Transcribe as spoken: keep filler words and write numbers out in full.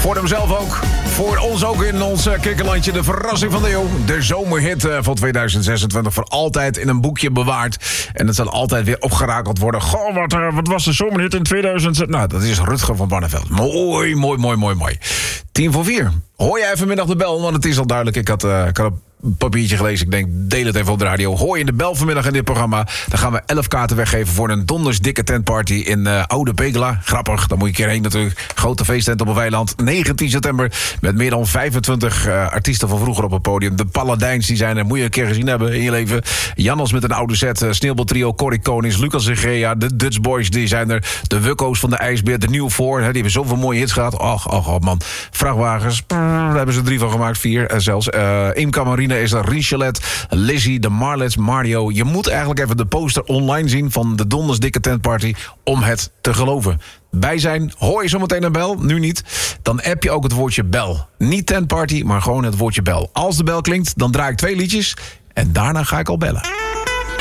Voor hemzelf ook. Voor ons ook in ons uh, kikkerlandje. De verrassing van de eeuw. De zomerhit uh, van tweeduizend zesentwintig. Voor altijd in een boekje bewaard. En het zal altijd weer opgerakeld worden. Goh, wat, uh, wat was de zomerhit in tweeduizend zes? Nou, dat is Rutger van Barneveld. Mooi, mooi, mooi, mooi, mooi. Tien voor vier. Hoor jij vanmiddag de bel? Want het is al duidelijk. Ik had, uh, ik had een papiertje gelezen. Ik denk, deel het even op de radio. Hoor je de bel vanmiddag in dit programma? Dan gaan we elf kaarten weggeven voor een dondersdikke tentparty in uh, Oude Pegela. Grappig, daar moet je een keer heen natuurlijk. Grote feesttent op een weiland. negentien september. Met meer dan vijfentwintig uh, artiesten van vroeger op het podium. De Paladijns, die zijn er. Moet je een keer gezien hebben in je leven. Jannes met een oude set. Uh, Sneeuwbal Trio, Corrie Konings, Lucas en Gea. De Dutch Boys, die zijn er. De Wukko's van de IJsbeer. De Nieuw Voor. Die hebben zoveel mooie hits gehad. Och, och, oh man. Vrachtwagens. Daar hebben ze drie van gemaakt. Vier uh, zelfs. Uh, Imca Marina is er. Richelet, Lizzie, de Marlets, Mario. Je moet eigenlijk even de poster online zien van de dondersdikke tentparty om het te geloven. Bij zijn, hoor je zometeen een bel? Nu niet. Dan app je ook het woordje bel. Niet tentparty, maar gewoon het woordje bel. Als de bel klinkt, dan draai ik twee liedjes en daarna ga ik al bellen.